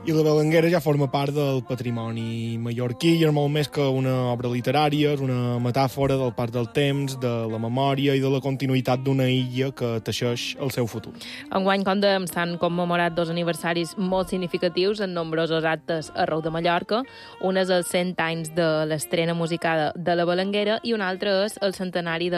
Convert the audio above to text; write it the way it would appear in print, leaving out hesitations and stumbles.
I la Belenguera ja forma part del patrimoni mallorquí i és molt més que una obra literària, és una metàfora del pas del temps, de la memòria i de la continuïtat d'una illa que teixeix el seu futur. Enguany, com dèiem, s'han commemorat 2 aniversaris molt significatius en nombrosos actes arreu de Mallorca. Un és els 100 anys de l'estrena musicada de la Belenguera i un altre és el centenari de